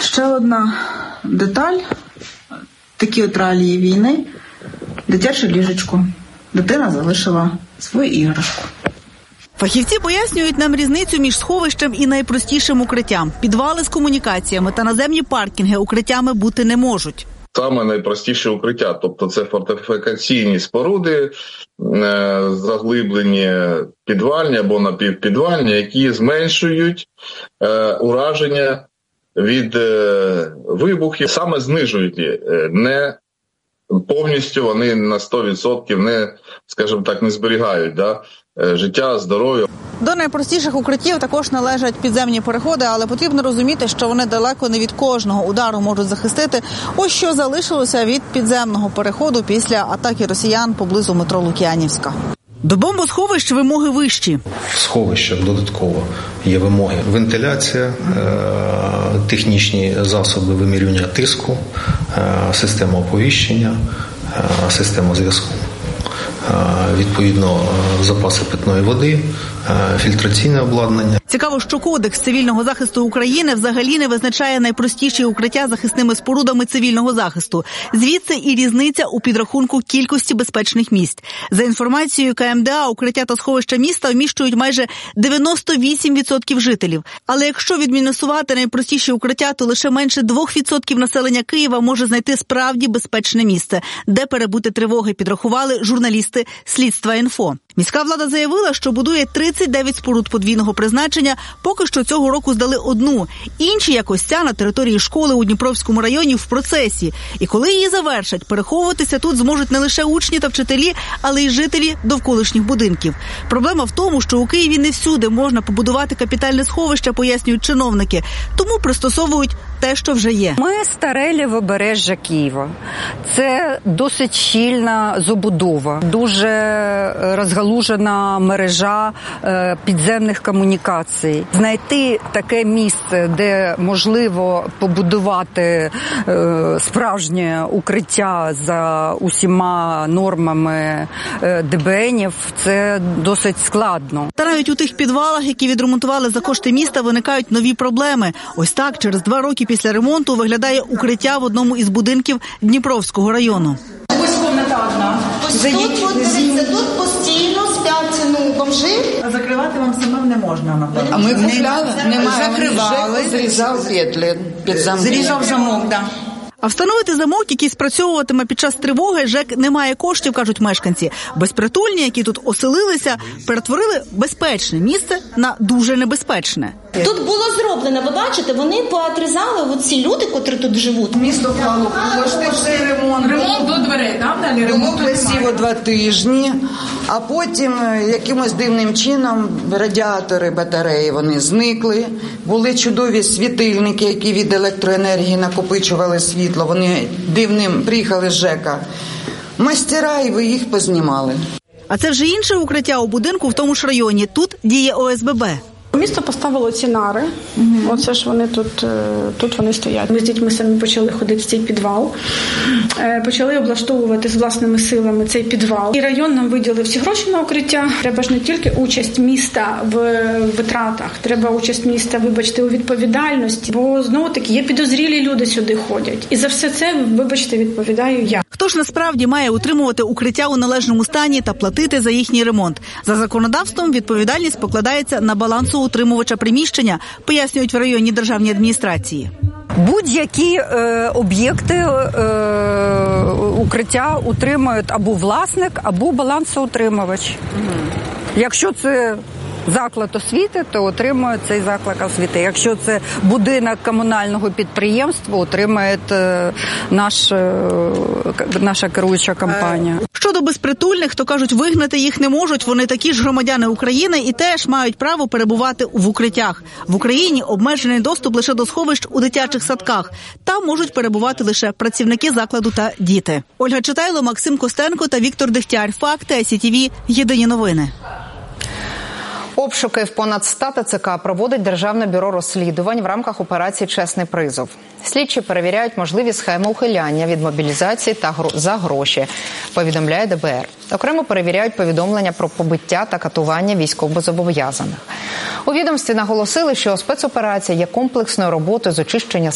Ще одна деталь, такі от реалії війни, дитяче ліжечко. Дитина залишила свою іграшку. Фахівці пояснюють нам різницю між сховищем і найпростішим укриттям. Підвали з комунікаціями та наземні паркінги укриттями бути не можуть. Саме найпростіше укриття, тобто це фортифікаційні споруди, заглиблені підвальні або напівпідвальні, які зменшують ураження від вибухів, саме знижують її, не повністю вони на 100% не, скажімо так, не зберігають життя, здоров'я. До найпростіших укриттів також належать підземні переходи, але потрібно розуміти, що вони далеко не від кожного удару можуть захистити. Ось що залишилося від підземного переходу після атаки росіян поблизу метро Лук'янівська. До бомбосховищ вимоги вищі. В сховищах додатково є вимоги. Вентиляція, технічні засоби вимірювання тиску, система оповіщення, система зв'язку. Відповідно, запаси питної води, фільтраційне обладнання. Цікаво, що Кодекс цивільного захисту України взагалі не визначає найпростіші укриття захисними спорудами цивільного захисту. Звідси і різниця у підрахунку кількості безпечних місць. За інформацією КМДА, укриття та сховища міста вміщують майже 98% жителів. Але якщо відмінусувати найпростіші укриття, то лише менше 2% населення Києва може знайти справді безпечне місце, де перебути тривоги, підрахували журналісти Слідства.Інфо. Міська влада заявила, що будує 39 споруд подвійного призначення, поки що цього року здали одну. Інші, як ось ця, на території школи у Дніпровському районі, в процесі. І коли її завершать, переховуватися тут зможуть не лише учні та вчителі, але й жителі довколишніх будинків. Проблема в тому, що у Києві не всюди можна побудувати капітальне сховище, пояснюють чиновники. Тому пристосовують те, що вже є. Ми старе лівобережжя Києва. Це досить щільна забудова, дуже розгалужена мережа підземних комунікацій. Знайти таке місце, де можливо побудувати справжнє укриття за усіма нормами ДБНів, це досить складно. Та навіть у тих підвалах, які відремонтували за кошти міста, виникають нові проблеми. Ось так, через 2 роки після ремонту виглядає укриття в одному із будинків Дніпровського району. Ось комната одна. Тут постійно сплять бомжи. А закривати вам самим не можна, напевно. А ми купляли, закривали, зрізав петлі під замок. Зрізав замок, так. А встановити замок, який спрацьовуватиме під час тривоги, ЖЕК не має коштів, кажуть мешканці. Безпритульні, які тут оселилися, перетворили безпечне місце на дуже небезпечне. Тут було зроблено, ви бачите, вони поотрізали оці люди, котрі тут живуть. Місто вклало кошти, ремонт до дверей, так? Ремонт висів 2 тижні, а потім якимось дивним чином радіатори батареї вони зникли. Були чудові світильники, які від електроенергії накопичували світло. Вони дивним приїхали з ЖЕКа. Майстера, і ви їх познімали. А це вже інше укриття у будинку в тому ж районі. Тут діє ОСББ. Місто поставило ці нари, оце ж вони тут вони стоять. Ми з дітьми самі почали ходити в цей підвал, почали облаштовувати з власними силами цей підвал. І район нам виділив всі гроші на укриття. Треба ж не тільки участь міста в витратах, треба участь міста, вибачте, у відповідальності, бо знову-таки є підозрілі люди сюди ходять. І за все це, вибачте, відповідаю я. Хто ж насправді має утримувати укриття у належному стані та платити за їхній ремонт? За законодавством відповідальність покладається на балансоутримувача приміщення, пояснюють в районній державній адміністрації. Будь-які об'єкти укриття утримують або власник, або балансоутримувач. Якщо це заклад освіти, то отримує цей заклад освіти. Якщо це будинок комунального підприємства, отримує наша керуюча компанія. Щодо безпритульних, то кажуть, вигнати їх не можуть. Вони такі ж громадяни України і теж мають право перебувати в укриттях. В Україні обмежений доступ лише до сховищ у дитячих садках. Там можуть перебувати лише працівники закладу та діти. Ольга Читайло, Максим Костенко та Віктор Дегтяр. Факти ICTV. Єдині новини. Обшуки в понад 100 ТЦК проводить Державне бюро розслідувань в рамках операції «Чесний призов». Слідчі перевіряють можливі схеми ухиляння від мобілізації та за гроші, повідомляє ДБР. Окремо перевіряють повідомлення про побиття та катування військовозобов'язаних. У відомстві наголосили, що спецоперація є комплексною роботою з очищення